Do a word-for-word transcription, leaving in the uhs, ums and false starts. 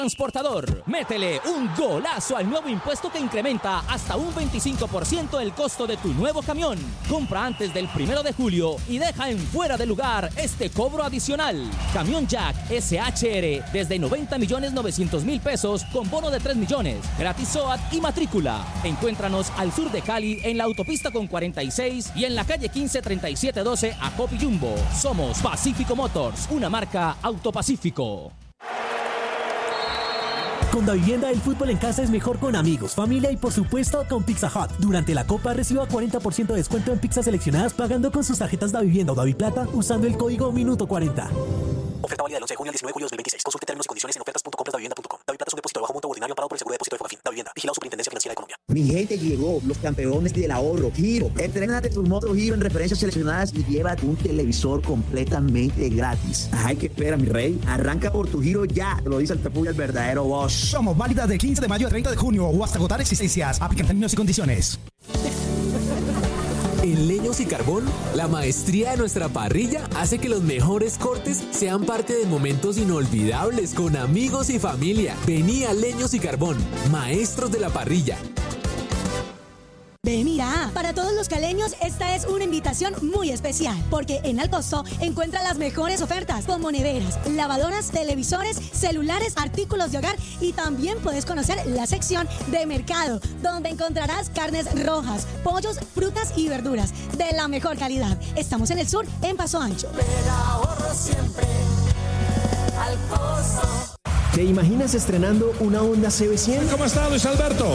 Transportador, métele un golazo al nuevo impuesto que incrementa hasta un veinticinco por ciento el costo de tu nuevo camión. Compra antes del primero de julio y deja en fuera de lugar este cobro adicional. Camión Jack S H R desde noventa millones novecientos mil pesos con bono de tres millones, gratis S O A T y matrícula. Encuéntranos al sur de Cali en la autopista con cuarenta y seis y en la calle quince treinta y siete doce a Copi Jumbo. Somos Pacífico Motors, una marca Autopacífico. Con Davivienda, el fútbol en casa es mejor con amigos, familia y por supuesto con Pizza Hut. Durante la Copa reciba cuarenta por ciento de descuento en pizzas seleccionadas pagando con sus tarjetas Davivienda o Daviplata usando el código Minuto cuarenta. Oferta válida del once de junio al diecinueve de julio de dos mil veintiséis. Consulte términos y condiciones en ofertas punto compras davivienda punto com. Daviplata es un depósito de bajo monto ordinario pagado por el Seguro de Depósito de Fogafín. Davivienda, vigilado Superintendencia Financiera de Colombia. Mi gente, llegó los campeones del ahorro, Giro. Entrénate tu moto Giro en referencias seleccionadas y llévate un televisor completamente gratis. Ay, que espera, mi rey. Arranca por tu Giro ya. Te lo dice el Pepuya, el verdadero boss. Somos válidas del quince de mayo al treinta de junio o hasta agotar existencias. Aplican términos y condiciones. En Leños y Carbón, la maestría de nuestra parrilla hace que los mejores cortes sean parte de momentos inolvidables con amigos y familia. Vení a Leños y Carbón, maestros de la parrilla. Ve, mira, para todos los caleños esta es una invitación muy especial, porque en Alcosto encuentra las mejores ofertas como neveras, lavadoras, televisores, celulares, artículos de hogar y también puedes conocer la sección de mercado, donde encontrarás carnes rojas, pollos, frutas y verduras de la mejor calidad. Estamos en el sur, en Paso Ancho. Pero ahorro siempre, Alcosto. ¿Te imaginas estrenando una Honda C B cien? ¿Cómo está, Luis Alberto?